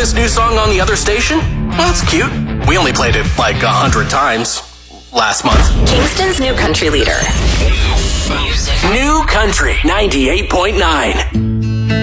this new song on the other station? Well, that's cute. We only played it like 100 times last month. Kingston's new country leader. New Country 98.9.